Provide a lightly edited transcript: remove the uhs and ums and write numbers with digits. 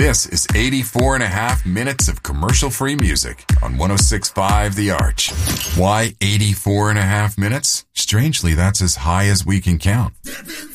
This is 84 and a half minutes of commercial-free music on 106.5 The Arch. Why 84 and a half minutes? Strangely, that's as high as we can count.